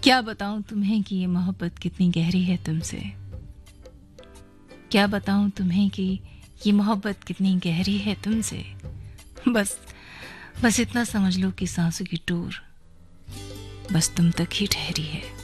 क्या बताऊं तुम्हें कि ये मोहब्बत कितनी गहरी है तुमसे। क्या बताऊं तुम्हें कि ये मोहब्बत कितनी गहरी है तुमसे। बस बस इतना समझ लो कि सांसों की टूर बस तुम तक ही ठहरी है।